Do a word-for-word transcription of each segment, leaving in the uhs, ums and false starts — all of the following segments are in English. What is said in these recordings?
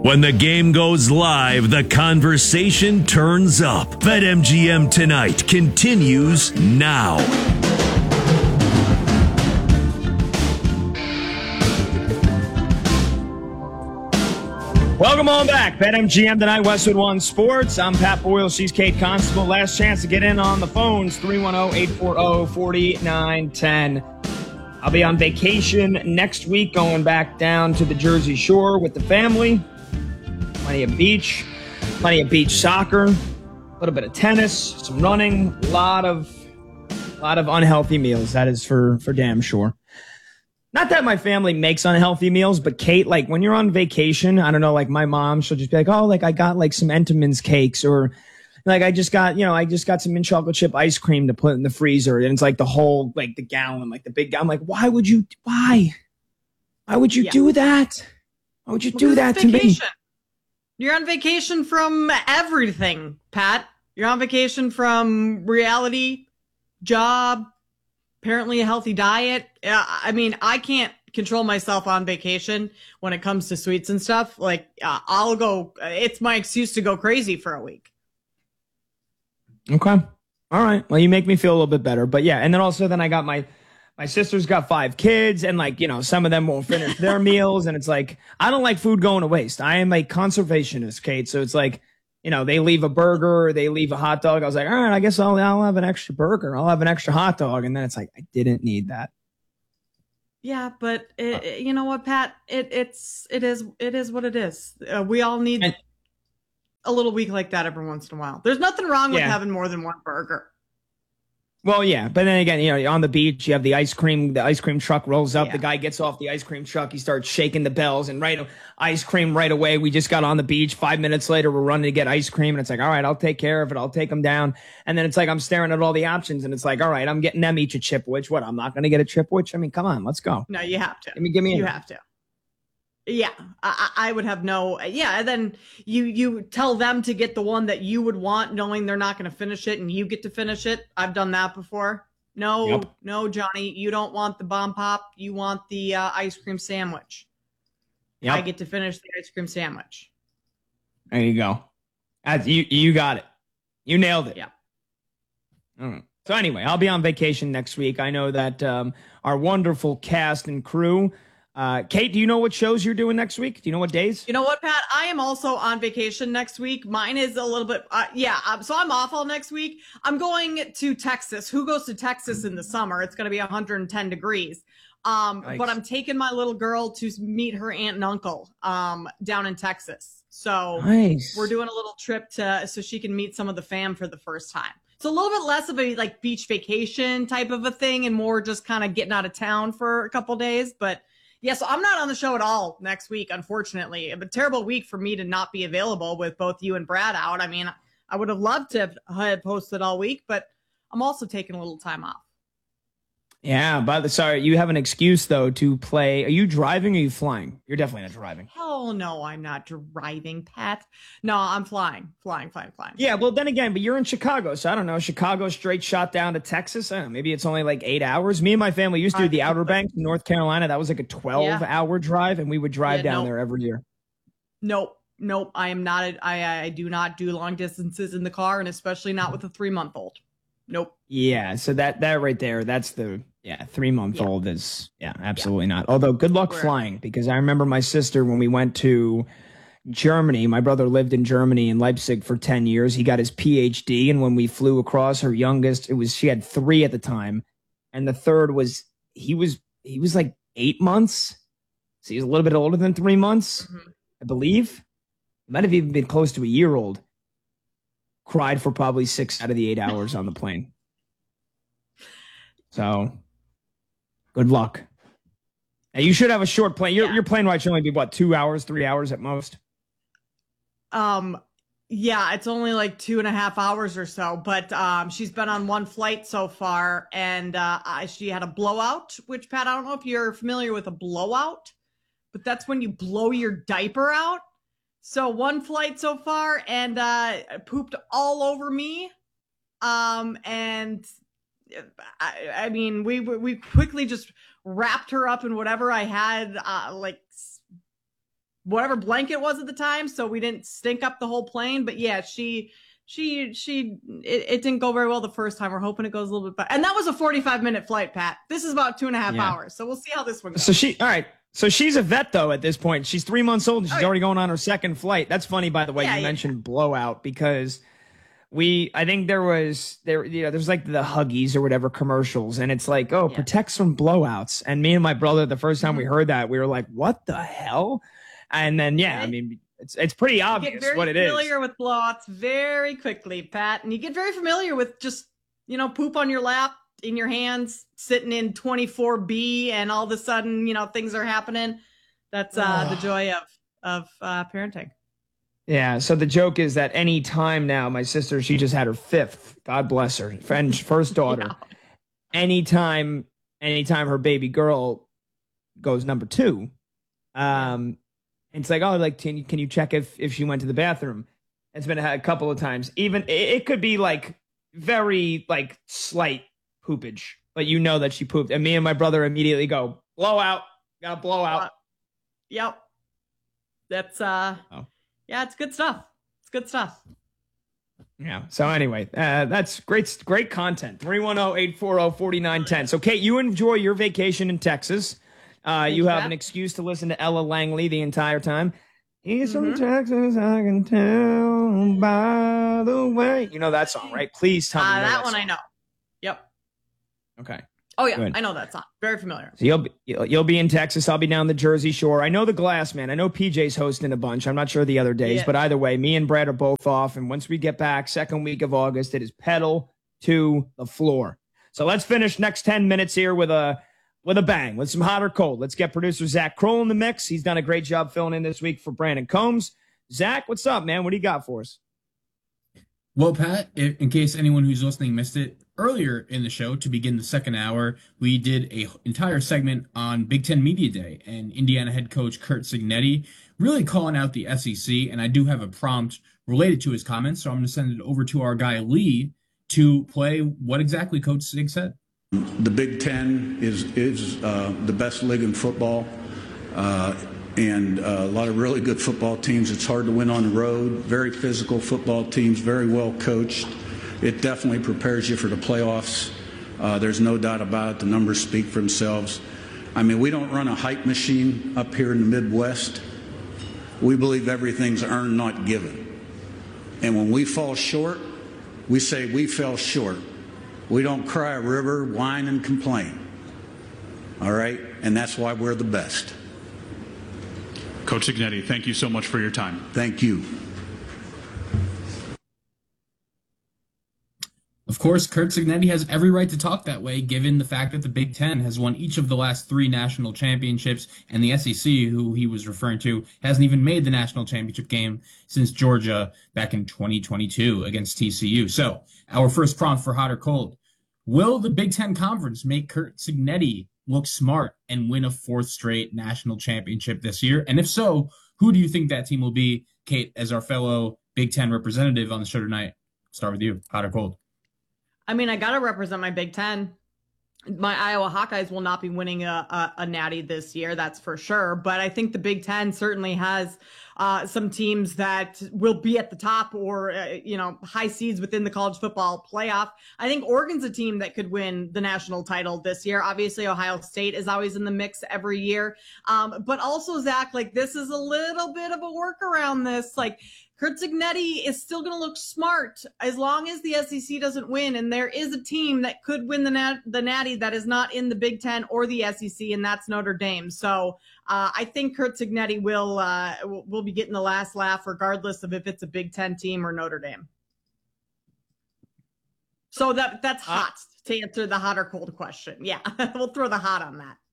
When the game goes live, the conversation turns up. BetMGM Tonight continues now. Welcome on back. BetMGM Tonight, Westwood One Sports. I'm Pat Boyle. She's Kate Constable. Last chance to get in on the phones, three one zero, eight four zero, four nine one zero. I'll be on vacation next week, going back down to the Jersey Shore with the family. Plenty of beach, plenty of beach soccer, a little bit of tennis, some running, a lot of, lot of unhealthy meals. That is for, for damn sure. Not that my family makes unhealthy meals, but Kate, like when you're on vacation, I don't know, like my mom, she'll just be like, oh, like I got like some Entenmann's cakes, or like I just got, you know, I just got some mint chocolate chip ice cream to put in the freezer. And it's like the whole, like the gallon, like the big, I'm like, why would you, why? Why would you yeah. do that? Why would you because do that to me? You're on vacation from everything, Pat. You're on vacation from reality, job, apparently a healthy diet. Uh, I mean, I can't control myself on vacation when it comes to sweets and stuff. Like, uh, I'll go, it's my excuse to go crazy for a week. Okay. All right. Well, you make me feel a little bit better. But yeah, and then also then I got my, my sister's got five kids, and like, you know, some of them won't finish their meals. And it's like, I don't like food going to waste. I am a conservationist, Kate. So it's like, you know, they leave a burger, or they leave a hot dog. I was like, all right, I guess I'll, I'll have an extra burger. I'll have an extra hot dog. And then it's like, I didn't need that. Yeah, but it, it, you know what, Pat? It it's it is it is what it is. Uh, we all need and, a little week like that every once in a while. There's nothing wrong with yeah. having more than one burger. Well, yeah, but then again, you know, on the beach, you have the ice cream. The ice cream truck rolls up. Yeah. The guy gets off the ice cream truck. He starts shaking the bells, and right, ice cream right away. We just got on the beach. Five minutes later, we're running to get ice cream, and it's like, all right, I'll take care of it. I'll take them down. And then it's like I'm staring at all the options, and it's like, all right, I'm getting them each a Chipwich. What? I'm not going to get a Chipwich? I mean, come on, let's go. No, you have to. Give me, give me. You a- have to. Yeah, I, I would have no. Yeah, and then you you tell them to get the one that you would want, knowing they're not going to finish it, and you get to finish it. I've done that before. No, yep. no, Johnny, you don't want the bomb pop. You want the uh, ice cream sandwich. Yep. I get to finish the ice cream sandwich. There you go. That's, you you got it. You nailed it. Yeah. All right. So anyway, I'll be on vacation next week. I know that um, our wonderful cast and crew. Uh, Kate, do you know what shows you're doing next week? Do you know what days? You know what, Pat? I am also on vacation next week. Mine is a little bit, uh, yeah. Um, so I'm off all next week. I'm going to Texas. Who goes to Texas in the summer? It's going to be one hundred ten degrees. Um, nice. But I'm taking my little girl to meet her aunt and uncle um, down in Texas. So nice. We're doing a little trip to so she can meet some of the fam for the first time. It's a little bit less of a like beach vacation type of a thing, and more just kind of getting out of town for a couple days, but. Yeah, so I'm not on the show at all next week, unfortunately. A terrible week for me to not be available with both you and Brad out. I mean, I would have loved to have had posted all week, but I'm also taking a little time off. Yeah, but sorry, you have an excuse, though, to play. Are you driving or are you flying? You're definitely not driving. Hell no, I'm not driving, Pat. No, I'm flying, flying, flying, flying. Yeah, well, then again, but you're in Chicago, so I don't know. Chicago straight shot down to Texas. I don't know, maybe it's only like eight hours. Me and my family used to do the Outer Banks in North Carolina. That was like a twelve-hour yeah. drive, and we would drive yeah, down nope. there every year. Nope, nope. I am not. A, I I do not do long distances in the car, and especially not with a three-month-old. Nope. Yeah, so that that right there, that's the yeah three month old yeah. is yeah absolutely yeah. not. Although good luck We're, flying, because I remember my sister when we went to Germany. My brother lived in Germany in Leipzig for ten years. He got his P H D, and when we flew across, her youngest, it was she had three at the time, and the third was he was he was like eight months, so he was a little bit older than three months, mm-hmm. I believe. Might have even been close to a year old. Cried for probably six out of the eight hours on the plane. So, good luck. Now, you should have a short plane. Your, yeah. your plane ride should only be, what, two hours, three hours at most? Um, yeah, it's only like two and a half hours or so. But um, she's been on one flight so far, and uh, she had a blowout, which, Pat, I don't know if you're familiar with a blowout, but that's when you blow your diaper out. So one flight so far, and uh, pooped all over me. Um, and I, I mean, we we quickly just wrapped her up in whatever I had, uh, like whatever blanket was at the time, so we didn't stink up the whole plane. But yeah, she she she it, it didn't go very well the first time. We're hoping it goes a little bit better. And that was a forty-five minute flight, Pat. This is about two and a half yeah. hours, so we'll see how this one goes. So she all right. So she's a vet though at this point. She's three months old and she's oh, yeah. already going on her second flight. That's funny, by the way. Yeah, you yeah. mentioned blowout because we I think there was there you know there's like the Huggies or whatever commercials, and it's like, oh, yeah. protects from blowouts. And me and my brother, the first time mm-hmm. we heard that, we were like, what the hell? And then yeah, right? I mean it's it's pretty obvious what it is. You get very familiar with blowouts very quickly, Pat, and you get very familiar with just you know poop on your lap, in your hands, sitting in twenty-four B, and all of a sudden, you know, things are happening. That's uh, the joy of of uh, parenting. Yeah. So the joke is that any time now, my sister, she just had her fifth. God bless her, friend, first daughter. yeah. Anytime, anytime her baby girl goes number two, um, it's like, oh, like can you, can you check if if she went to the bathroom? It's been a, a couple of times. Even it, it could be like very like slight poopage, but you know that she pooped, and me and my brother immediately go blowout. Got to blow out. Uh, yep, that's uh, oh. yeah, it's good stuff. It's good stuff. Yeah. So anyway, uh, that's great. Great content. three one zero, eight four zero, four nine one zero. So Kate, you enjoy your vacation in Texas. Uh, you have an excuse to listen to Ella Langley the entire time. He's mm-hmm. from Texas, I can tell by the way. You know that song, right? Please tell me. Uh, you know that, that one song. I know. Yep. Okay. Oh yeah, Good. I know that song. Very familiar. So you'll be you'll, you'll be in Texas. I'll be down the Jersey Shore. I know the Glass Man. I know P J's hosting a bunch. I'm not sure the other days, yeah. but either way, me and Brad are both off. And once we get back, second week of August, it is pedal to the floor. So let's finish next ten minutes here with a with a bang, with some hot or cold. Let's get producer Zach Kroll in the mix. He's done a great job filling in this week for Brandon Combs. Zach, what's up, man? What do you got for us? Well, Pat, in case anyone who's listening missed it, earlier in the show, to begin the second hour, we did an entire segment on Big Ten Media Day, and Indiana head coach Curt Cignetti really calling out the S E C, and I do have a prompt related to his comments, so I'm going to send it over to our guy Lee to play what exactly Coach Sig said. The Big Ten is, is uh, the best league in football. Uh, and uh, a lot of really good football teams. It's hard to win on the road. Very physical football teams, very well coached. It definitely prepares you for the playoffs. Uh, there's no doubt about it. The numbers speak for themselves. I mean, we don't run a hype machine up here in the Midwest. We believe everything's earned, not given. And when we fall short, we say we fell short. We don't cry a river, whine, and complain. All right? And that's why we're the best. Coach Cignetti, thank you so much for your time. Thank you. Of course, Curt Cignetti has every right to talk that way, given the fact that the Big Ten has won each of the last three national championships, and the S E C, who he was referring to, hasn't even made the national championship game since Georgia back in twenty twenty-two against T C U. So, our first prompt for hot or cold. Will the Big Ten Conference make Curt Cignetti look smart and win a fourth straight national championship this year? And if so, who do you think that team will be? Kate, as our fellow Big Ten representative on the show tonight, start with you. Hot or cold? I mean, I got to represent my Big Ten. My Iowa Hawkeyes will not be winning a, a, a natty this year, that's for sure. But I think the Big Ten certainly has uh, some teams that will be at the top or, uh, you know, high seeds within the college football playoff. I think Oregon's a team that could win the national title this year. Obviously, Ohio State is always in the mix every year. Um, but also, Zach, like, this is a little bit of a work around this. Like, Curt Cignetti is still going to look smart as long as the S E C doesn't win. And there is a team that could win the nat- the natty that is not in the Big Ten or the S E C, and that's Notre Dame. So uh, I think Curt Cignetti will, uh, will be getting the last laugh regardless of if it's a Big Ten team or Notre Dame. So that that's hot uh, to answer the hot or cold question. Yeah, we'll throw the hot on that.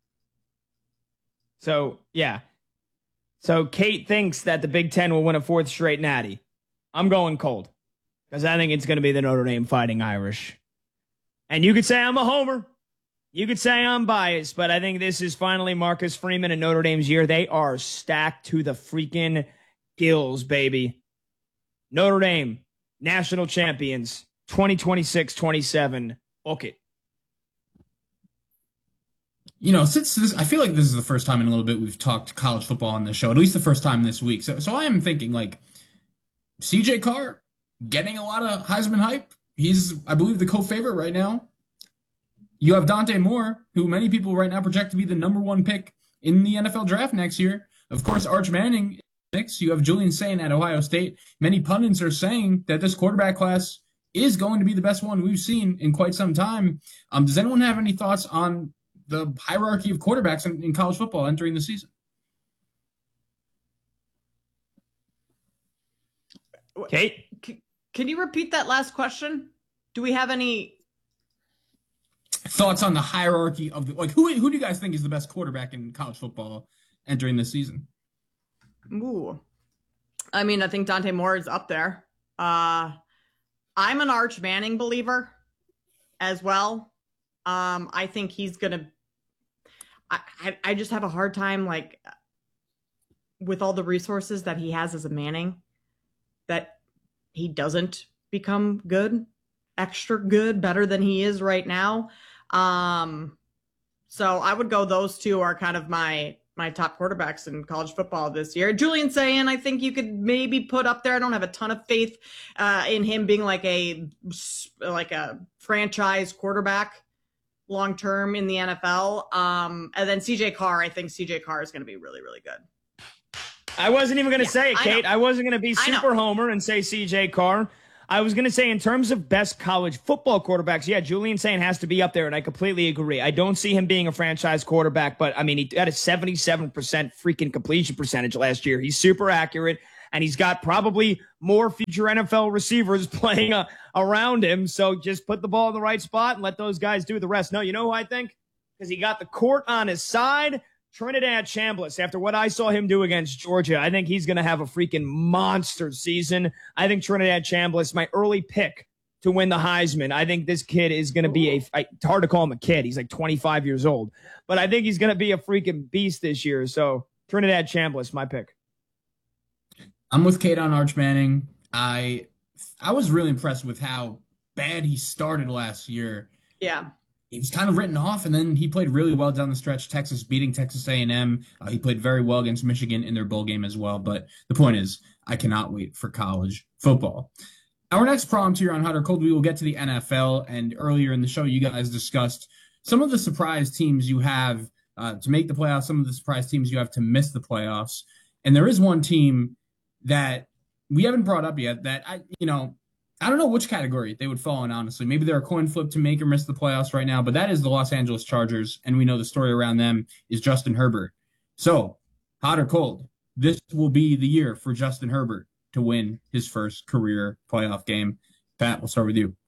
So, yeah. So Kate thinks that the Big Ten will win a fourth straight natty. I'm going cold because I think it's going to be the Notre Dame Fighting Irish. And you could say I'm a homer. You could say I'm biased, but I think this is finally Marcus Freeman and Notre Dame's year. They are stacked to the freaking gills, baby. Notre Dame, national champions, twenty twenty-six twenty-seven. Book it. You know, since this, I feel like this is the first time in a little bit we've talked college football on the show, at least the first time this week. So, so I am thinking like C J Carr getting a lot of Heisman hype. He's, I believe, the co-favorite right now. You have Dante Moore, who many people right now project to be the number one pick in the N F L draft next year. Of course, Arch Manning is mixed. You have Julian Sayin at Ohio State. Many pundits are saying that this quarterback class is going to be the best one we've seen in quite some time. Um, does anyone have any thoughts on the hierarchy of quarterbacks in, in college football entering the season? Kate? Can you repeat that last question? Do we have any thoughts on the hierarchy of the, like, who who do you guys think is the best quarterback in college football entering this season? Ooh. I mean, I think Dante Moore is up there. Uh, I'm an Arch Manning believer as well. Um, I think he's going to, I, I just have a hard time, like, with all the resources that he has as a Manning, that he doesn't become good, extra good, better than he is right now. Um, so I would go, those two are kind of my, my top quarterbacks in college football this year. Julian Sayin, I think you could maybe put up there. I don't have a ton of faith uh, in him being like a, like a franchise quarterback long-term in the N F L. Um, and then C J Carr, I think C J Carr is going to be really, really good. I wasn't even going to Yeah, say it, Kate. I, I wasn't going to be super homer and say C J Carr. I was going to say in terms of best college football quarterbacks, yeah, Julian Sayin has to be up there, and I completely agree. I don't see him being a franchise quarterback, but, I mean, he had a seventy-seven percent freaking completion percentage last year. He's super accurate, and he's got probably more future N F L receivers playing uh, around him, so just put the ball in the right spot and let those guys do the rest. No, you know who I think? Because he got the court on his side. Trinidad Chambliss, after what I saw him do against Georgia, I think he's going to have a freaking monster season. I think Trinidad Chambliss, my early pick to win the Heisman. I think this kid is going to be a, it's hard to call him a kid. He's like twenty-five years old, but I think he's going to be a freaking beast this year. So Trinidad Chambliss, my pick. I'm with Kate on Arch Manning. I, I was really impressed with how bad he started last year. Yeah. He was kind of written off, and then he played really well down the stretch. Texas beating Texas A and M. Uh, he played very well against Michigan in their bowl game as well. But the point is, I cannot wait for college football. Our next prompt here on Hot or Cold, we will get to the N F L. And earlier in the show, you guys discussed some of the surprise teams you have uh, to make the playoffs, some of the surprise teams you have to miss the playoffs. And there is one team that we haven't brought up yet that, I, you know, I don't know which category they would fall in, honestly. Maybe they're a coin flip to make or miss the playoffs right now, but that is the Los Angeles Chargers, and we know the story around them is Justin Herbert. So, hot or cold, this will be the year for Justin Herbert to win his first career playoff game. Pat, we'll start with you.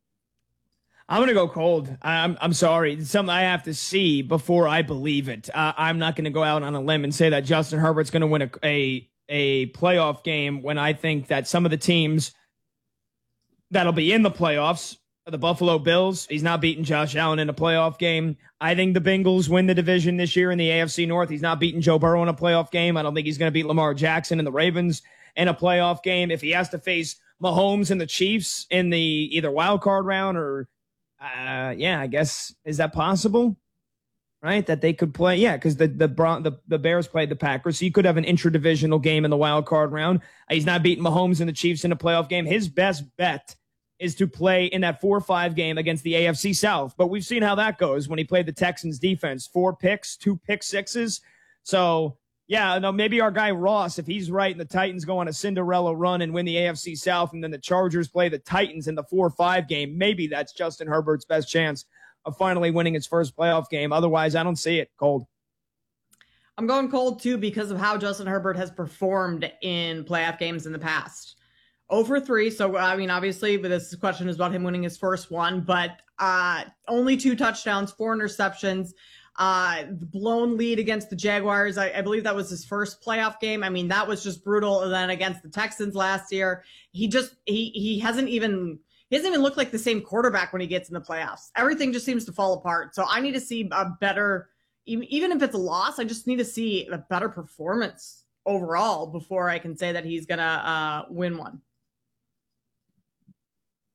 I'm going to go cold. I'm I'm sorry. It's something I have to see before I believe it. Uh, I'm not going to go out on a limb and say that Justin Herbert's going to win a, a, a playoff game when I think that some of the teams that'll be in the playoffs, the Buffalo Bills. He's not beating Josh Allen in a playoff game. I think the Bengals win the division this year in the A F C North. He's not beating Joe Burrow in a playoff game. I don't think he's going to beat Lamar Jackson and the Ravens in a playoff game. If he has to face Mahomes and the Chiefs in the either wild card round or, uh, yeah, I guess, is that possible? Right? That they could play. Yeah, because the, the, the, the Bears played the Packers. So you could have an intra-divisional game in the wild card round. He's not beating Mahomes and the Chiefs in a playoff game. His best bet is to play in that four five game against the A F C South. But we've seen how that goes when he played the Texans defense. Four picks, two pick sixes. So, yeah, no, maybe our guy Ross, if he's right and the Titans go on a Cinderella run and win the A F C South, and then the Chargers play the Titans in the four five game, maybe that's Justin Herbert's best chance of finally winning his first playoff game. Otherwise, I don't see it. Cold. I'm going cold, too, because of how Justin Herbert has performed in playoff games in the past. oh for three, so I mean, obviously, but this question is about him winning his first one, but uh, only two touchdowns, four interceptions, uh, the blown lead against the Jaguars. I, I believe that was his first playoff game. I mean, that was just brutal. And then against the Texans last year, he just, he he hasn't even, he doesn't even look like the same quarterback when he gets in the playoffs. Everything just seems to fall apart. So I need to see a better, even if it's a loss, I just need to see a better performance overall before I can say that he's going to uh, win one.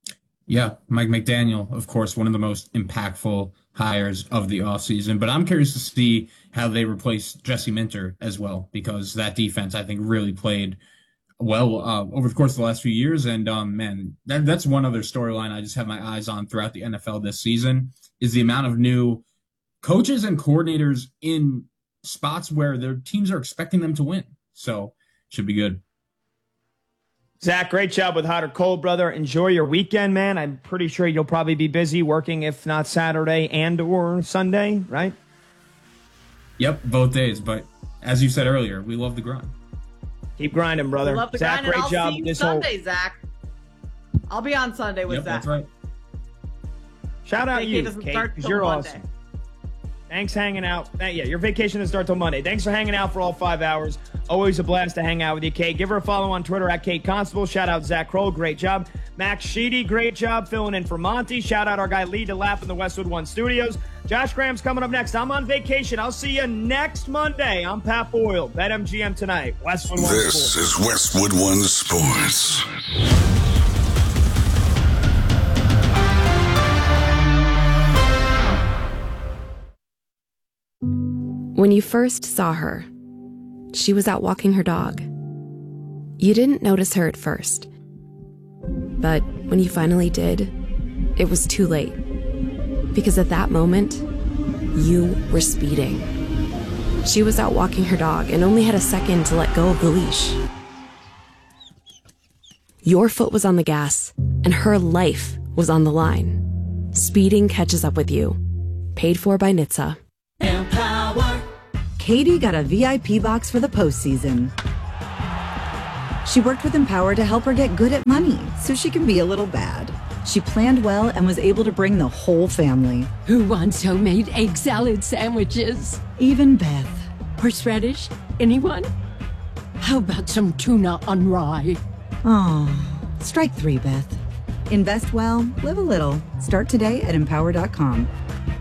Yeah, Mike McDaniel, of course, one of the most impactful hires of the offseason. But I'm curious to see how they replace Jesse Minter as well, because that defense, I think, really played well uh, over the course of the last few years. And, um, man, that, that's one other storyline I just have my eyes on throughout the N F L this season is the amount of new coaches and coordinators in spots where their teams are expecting them to win. So should be good. Zach, great job with Hot or Cold, brother. Enjoy your weekend, man. I'm pretty sure you'll probably be busy working, if not Saturday and or Sunday, right? Yep, both days. But as you said earlier, we love the grind. Keep grinding, brother. Love the Zach, grind, great I'll job. See you this Sunday, whole... Zach. I'll be on Sunday with yep, Zach. That's right. Shout out Vacation you, doesn't Kate, start because till you're Monday. awesome. Thanks hanging out. Yeah, your vacation doesn't start till Monday. Thanks for hanging out for all five hours. Always a blast to hang out with you, Kate. Give her a follow on Twitter at Kate Constable. Shout out Zach Kroll. Great job. Max Sheedy, great job filling in for Monty. Shout out our guy Lee DeLapp in the Westwood One Studios. Josh Graham's coming up next. I'm on vacation. I'll see you next Monday. I'm Pat Boyle. BetMGM tonight. Westwood One This Sports. is Westwood One Sports. When you first saw her, she was out walking her dog. You didn't notice her at first. But when you finally did, it was too late. Because at that moment, you were speeding. She was out walking her dog and only had a second to let go of the leash. Your foot was on the gas, and her life was on the line. Speeding catches up with you. Paid for by N H T S A. Empower. Katie got a V I P box for the postseason. She worked with Empower to help her get good at money so she can be a little bad. She planned well and was able to bring the whole family. Who wants homemade egg salad sandwiches? Even Beth. Horseradish? Anyone? How about some tuna on rye? Oh, strike three, Beth. Invest well, live a little. Start today at empower dot com.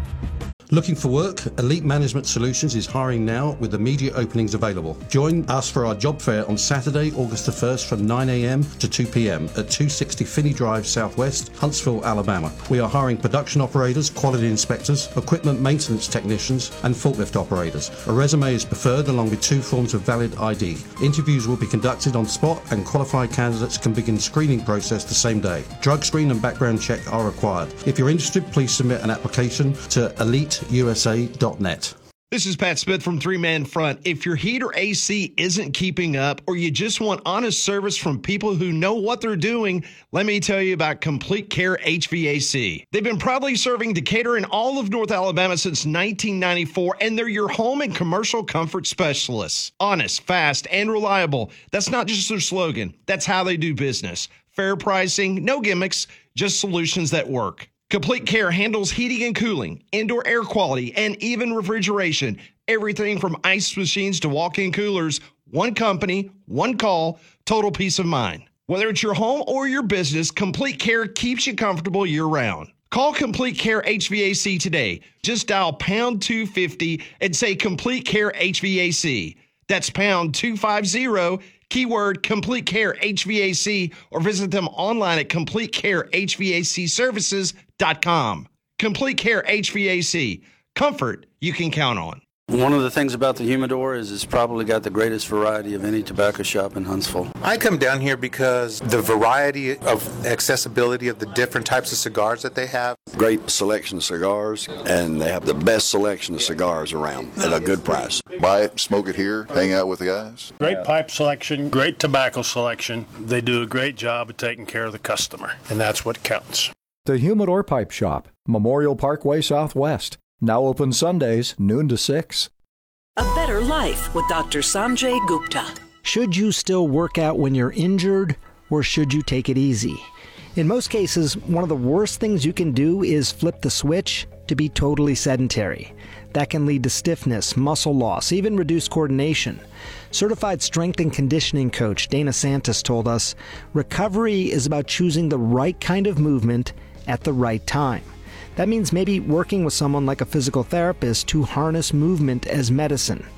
Looking for work? Elite Management Solutions is hiring now with immediate openings available. Join us for our job fair on Saturday, August the first from nine a.m. to two p.m. at two sixty Finney Drive Southwest, Huntsville, Alabama. We are hiring production operators, quality inspectors, equipment maintenance technicians, and forklift operators. A resume is preferred along with two forms of valid I D. Interviews will be conducted on spot and qualified candidates can begin screening process the same day. Drug screen and background check are required. If you're interested, please submit an application to elite U S A dot net. This is Pat Smith from Three Man Front. If your heat or A C isn't keeping up or you just want honest service from people who know what they're doing, let me tell you about Complete Care H V A C. They've been proudly serving Decatur and all of North Alabama since nineteen ninety-four, and they're your home and commercial comfort specialists. Honest, fast, and reliable. That's not just their slogan. That's how they do business. Fair pricing, no gimmicks, just solutions that work. Complete Care handles heating and cooling, indoor air quality, and even refrigeration. Everything from ice machines to walk-in coolers. One company, one call, total peace of mind. Whether it's your home or your business, Complete Care keeps you comfortable year-round. Call Complete Care H V A C today. Just dial pound two fifty and say Complete Care H V A C. That's pound two fifty, keyword Complete Care H V A C, or visit them online at complete care h v a c services dot com. Complete Care H V A C. Comfort you can count on. One of the things about the Humidor is it's probably got the greatest variety of any tobacco shop in Huntsville. I come down here because the variety of accessibility of the different types of cigars that they have. Great selection of cigars, and they have the best selection of cigars around at a good price. Buy it, smoke it here, hang out with the guys. Great pipe selection, great tobacco selection. They do a great job of taking care of the customer, and that's what counts. The Humidor Pipe Shop, Memorial Parkway Southwest. Now open Sundays, noon to six. A better life with Doctor Sanjay Gupta. Should you still work out when you're injured, or should you take it easy? In most cases, one of the worst things you can do is flip the switch to be totally sedentary. That can lead to stiffness, muscle loss, even reduced coordination. Certified strength and conditioning coach Dana Santos told us, recovery is about choosing the right kind of movement at the right time. That means maybe working with someone like a physical therapist to harness movement as medicine.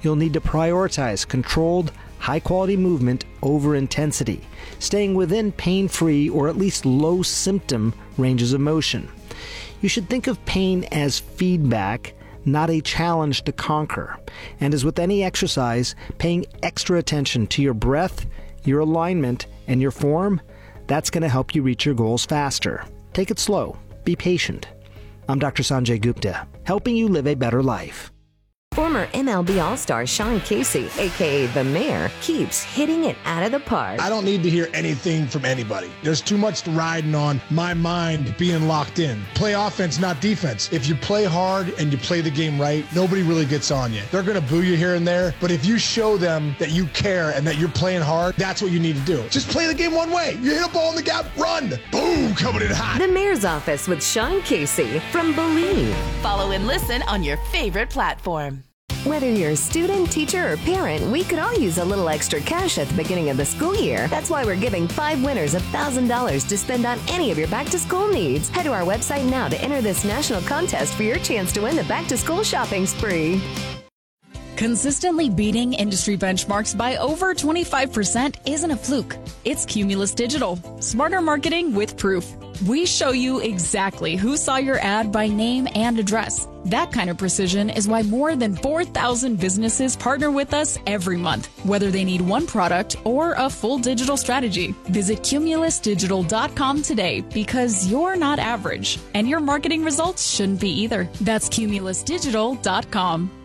you'll need to prioritize controlled, high-quality movement over intensity, staying within pain-free or at least low-symptom ranges of motion. You should think of pain as feedback, not a challenge to conquer. And as with any exercise, paying extra attention to your breath, your alignment, and your form, that's going to help you reach your goals faster. Take it slow. Be patient. I'm Doctor Sanjay Gupta, helping you live a better life. Former M L B All-Star Sean Casey, a k a. The Mayor, keeps hitting it out of the park. I don't need to hear anything from anybody. There's too much riding on my mind being locked in. Play offense, not defense. If you play hard and you play the game right, nobody really gets on you. They're going to boo you here and there, but if you show them that you care and that you're playing hard, that's what you need to do. Just play the game one way. You hit a ball in the gap, run. Boom, coming in hot. The Mayor's Office with Sean Casey from Believe. Follow and listen on your favorite platform. Whether you're a student, teacher, or parent, we could all use a little extra cash at the beginning of the school year. That's why we're giving five winners one thousand dollars to spend on any of your back-to-school needs. Head to our website now to enter this national contest for your chance to win the back-to-school shopping spree. Consistently beating industry benchmarks by over twenty-five percent isn't a fluke. It's Cumulus Digital. Smarter marketing with proof. We show you exactly who saw your ad by name and address. That kind of precision is why more than four thousand businesses partner with us every month, whether they need one product or a full digital strategy. Visit cumulus digital dot com today because you're not average, and your marketing results shouldn't be either. That's cumulus digital dot com.